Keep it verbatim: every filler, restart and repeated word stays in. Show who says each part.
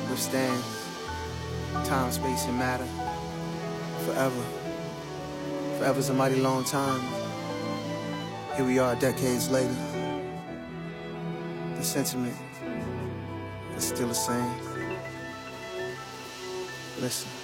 Speaker 1: withstand time, space, and matter forever. Forever's a mighty long time. Here we are decades later. The sentiment is still the same. Listen.